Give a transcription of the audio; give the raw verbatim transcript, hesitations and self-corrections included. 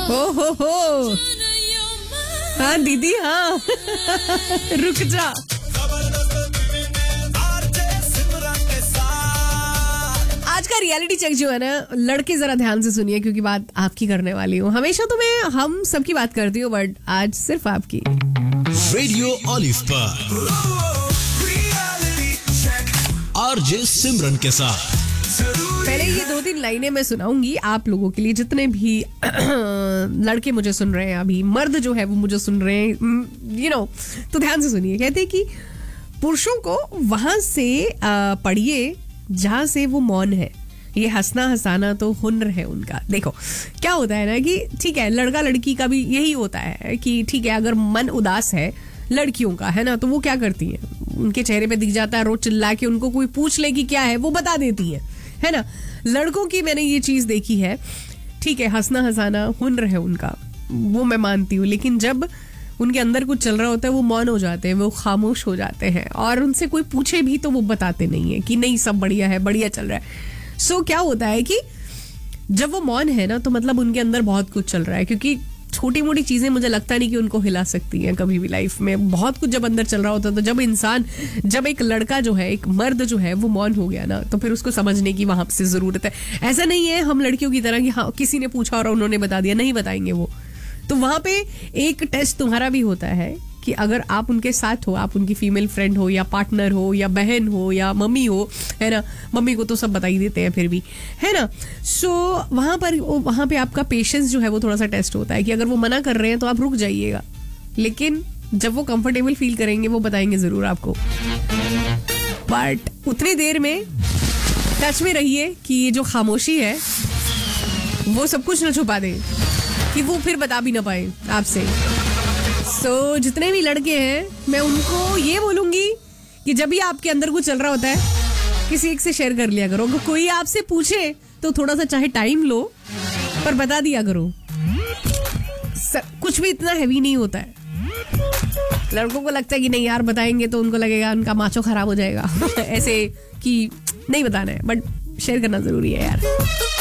हो हो हो हाँ दीदी हाँ रुक जा। आज का रियलिटी चेक जो है ना, लड़के जरा ध्यान से सुनिए क्योंकि बात आपकी करने वाली हूँ। हमेशा तो मैं हम सबकी बात करती हूँ बट आज सिर्फ आपकी। रेडियो ऑलिव पर आरजे सिमरन के साथ पहले ये दो तीन लाइनें मैं सुनाऊंगी आप लोगों के लिए, जितने भी लड़के मुझे सुन रहे हैं अभी, मर्द जो है वो मुझे सुन रहे हैं, यू नो, तो ध्यान से सुनिए। कहते हैं कि पुरुषों को वहां से पढ़िए जहां से वो मौन है, ये हंसना हंसाना तो हुनर है उनका। देखो क्या होता है ना कि ठीक है, लड़का लड़की का भी यही होता है कि ठीक है, अगर मन उदास है लड़कियों का, है ना, तो वो क्या करती हैं, उनके चेहरे पे दिख जाता है, रोज चिल्ला के उनको कोई पूछ ले कि क्या है वो बता देती है, है ना। लड़कों की मैंने ये चीज देखी है, ठीक है, हंसना हंसाना हुनर है उनका, वो मैं मानती हूँ, लेकिन जब उनके अंदर कुछ चल रहा होता है वो मौन हो जाते हैं, वो खामोश हो जाते हैं और उनसे कोई पूछे भी तो वो बताते नहीं है कि नहीं सब बढ़िया है, बढ़िया चल रहा है। सो क्या होता है कि जब वो मौन है ना, तो मतलब उनके अंदर बहुत कुछ चल रहा है, क्योंकि छोटी मोटी चीजें मुझे लगता नहीं कि उनको हिला सकती हैं कभी भी लाइफ में। बहुत कुछ जब अंदर चल रहा होता है, तो जब इंसान, जब एक लड़का जो है, एक मर्द जो है वो मौन हो गया ना, तो फिर उसको समझने की वहां से जरूरत है। ऐसा नहीं है हम लड़कियों की तरह कि हाँ किसी ने पूछा और उन्होंने बता दिया, नहीं बताएंगे वो। तो वहां पे एक टेस्ट तुम्हारा भी होता है कि अगर आप उनके साथ हो, आप उनकी फीमेल फ्रेंड हो या पार्टनर हो या बहन हो या मम्मी हो, है ना, मम्मी को तो सब बता ही देते हैं फिर भी, है ना। सो वहां पर वहां पे आपका पेशेंस जो है वो थोड़ा सा टेस्ट होता है कि अगर वो मना कर रहे हैं तो आप रुक जाइएगा, लेकिन जब वो कंफर्टेबल फील करेंगे वो बताएंगे जरूर आपको। बट उतनी देर में टच में रहिए कि ये जो खामोशी है वो सब कुछ न छुपा दे, कि वो फिर बता भी ना पाए आपसे। सो so, जितने भी लड़के हैं मैं उनको ये बोलूंगी कि जब भी आपके अंदर कुछ चल रहा होता है किसी एक से शेयर कर लिया करो। अगर कोई आपसे पूछे तो थोड़ा सा चाहे टाइम लो पर बता दिया करो। कुछ भी इतना हैवी नहीं होता है। लड़कों को लगता है कि नहीं यार बताएंगे तो उनको लगेगा उनका माचो खराब हो जाएगा ऐसे कि नहीं बताना है, बट शेयर करना जरूरी है यार।